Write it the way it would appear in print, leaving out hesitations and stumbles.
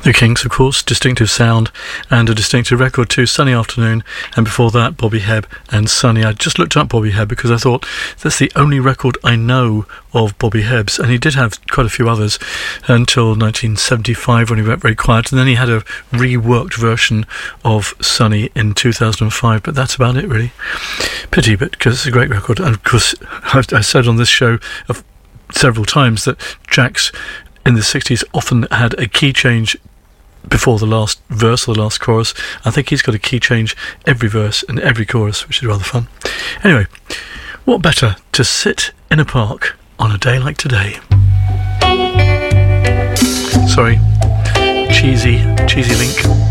The Kinks, of course, distinctive sound and a distinctive record too, Sunny Afternoon, and before that Bobby Hebb and Sunny. I just looked up Bobby Hebb because I thought that's the only record I know of Bobby Hebb's, and he did have quite a few others until 1975 when he went very quiet, and then he had a reworked version of Sunny in 2005, but that's about it really. Pity, but because it's a great record, and of course I said on this show several times that Jack's in the 60s often had a key change before the last verse or the last chorus. I think he's got a key change every verse and every chorus, which is rather fun. Anyway, what better to sit in a park on a day like today? Sorry, cheesy link.